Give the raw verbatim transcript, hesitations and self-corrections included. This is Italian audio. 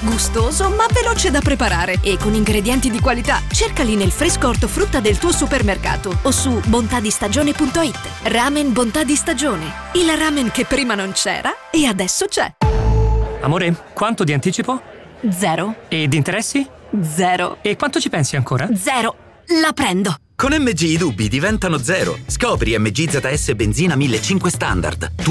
gustoso ma veloce da preparare e con ingredienti di qualità. Cercali nel fresco ortofrutta del tuo supermercato o su bontadistagione punto it. Ramen Bontà di Stagione. Il ramen che prima non c'era e adesso c'è. Amore, quanto di anticipo? Zero. E di interessi? Zero. E quanto ci pensi ancora? Zero. La prendo. Con M G i dubbi diventano zero. Scopri M G Z S Benzina millecinquecento Standard.